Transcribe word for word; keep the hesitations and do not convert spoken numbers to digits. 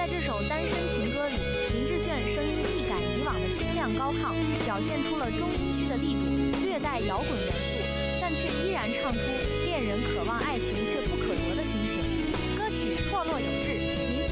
在这首单身情歌里，林志炫声音一改以往的清亮高亢，表现出了中音区的力度，略带摇滚元素，但却依然唱出恋人渴望